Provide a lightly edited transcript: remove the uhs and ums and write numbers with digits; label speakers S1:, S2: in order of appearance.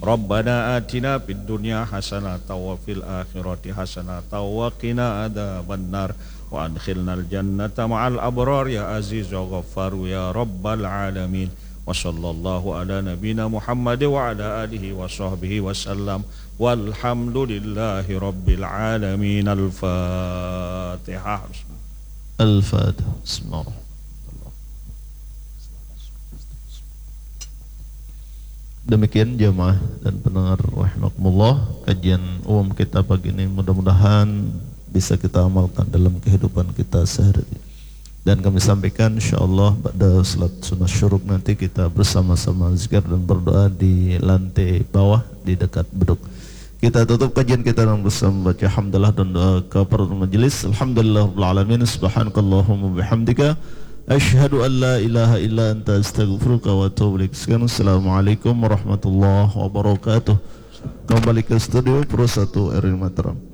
S1: Rabbana atina fid dunya hasanatan wa fil akhirati hasanatan wa qina adzabannar wa adkhilnal jannata ma'al abrar ya aziz wa ghaffar ya rabbal alamin. Wa sallallahu ala nabina Muhammad wa ala alihi wa sahbihi wa sallam walhamdulillahi rabbil alamin. Al-Fatihah.
S2: Al-Fatihah. Bismillah. Demikian jemaah dan pendengar rahimakumullah, kajian umum kita pagi ini mudah-mudahan bisa kita amalkan dalam kehidupan kita sehari-hari. Dan kami sampaikan insyaallah pada salat sunnah syuruk nanti kita bersama-sama zikir dan berdoa di lantai bawah di dekat beduk. Kita tutup kajian kita dengan bersama baca hamdalah dan doa kafaratul majelis. Alhamdulillahirabbil alamin, subhanakallahumma bihamdika asyhadu an la ilaha illa anta astaghfiruka wa atubu ilaik. Assalamualaikum warahmatullahi wabarakatuh. Kembali ke studio Pro 1 RRI Mataram.